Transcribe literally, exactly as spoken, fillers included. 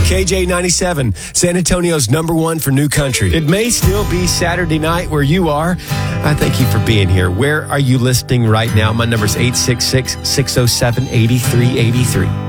K J ninety-seven, San Antonio's number one for new country. It may still be Saturday night where you are. I thank you for being here. Where are you listening right now? My number is eight six six, six oh seven, eight three eight three.